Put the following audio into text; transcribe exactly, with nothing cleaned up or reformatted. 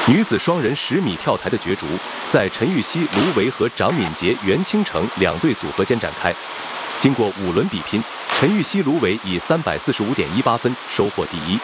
女子双人十米跳台的角逐，在陈芋汐、卢维和张敏杰、袁清城两队组合间展开。经过五轮比拼，陈芋汐、卢维以三百四十五点一八分收获第一。